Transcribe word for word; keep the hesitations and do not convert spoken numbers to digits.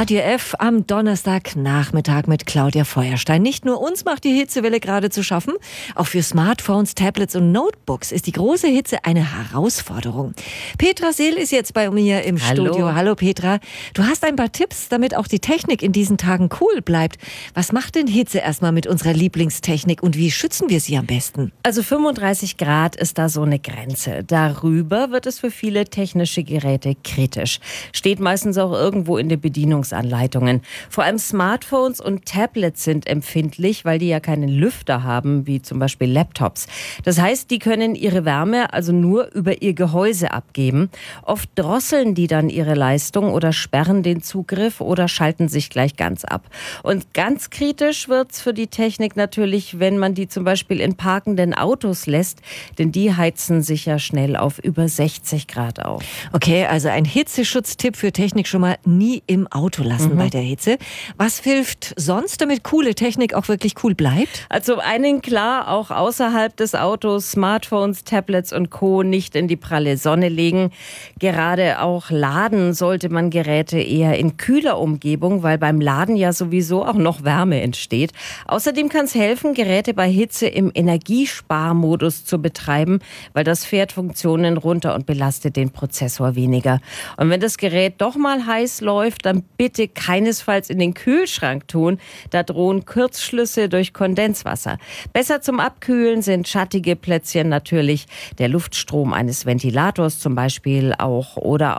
Radio F am Donnerstagnachmittag mit Claudia Feuerstein. Nicht nur uns macht die Hitzewelle gerade zu schaffen, auch für Smartphones, Tablets und Notebooks ist die große Hitze eine Herausforderung. Petra Seel ist jetzt bei mir im Hallo. Studio. Hallo Petra. Du hast ein paar Tipps, damit auch die Technik in diesen Tagen cool bleibt. Was macht denn Hitze erstmal mit unserer Lieblingstechnik und wie schützen wir sie am besten? Also fünfunddreißig Grad ist da so eine Grenze. Darüber wird es für viele technische Geräte kritisch. Steht meistens auch irgendwo in den Bedienungsanleitungen. Vor allem Smartphones und Tablets sind empfindlich, weil die ja keinen Lüfter haben, wie zum Beispiel Laptops. Das heißt, die können ihre Wärme also nur über ihr Gehäuse abgeben. Oft drosseln die dann ihre Leistung oder sperren den Zugriff oder schalten sich gleich ganz ab. Und ganz kritisch wird's für die Technik natürlich, wenn man die zum Beispiel in parkenden Autos lässt, denn die heizen sich ja schnell auf über sechzig Grad auf. Okay, also ein Hitzeschutztipp für Technik schon mal: nie im Auto lassen mhm. bei der Hitze. Was hilft sonst, damit coole Technik auch wirklich cool bleibt? Also einen klar, auch außerhalb des Autos Smartphones, Tablets und Co. nicht in die pralle Sonne legen. Gerade auch laden sollte man Geräte eher in kühler Umgebung, weil beim Laden ja sowieso auch noch Wärme entsteht. Außerdem kann es helfen, Geräte bei Hitze im Energiesparmodus zu betreiben, weil das fährt Funktionen runter und belastet den Prozessor weniger. Und wenn das Gerät doch mal heiß läuft, dann bitte keinesfalls in den Kühlschrank tun. Da drohen Kurzschlüsse durch Kondenswasser. Besser zum Abkühlen sind schattige Plätzchen natürlich, der Luftstrom eines Ventilators zum Beispiel auch oder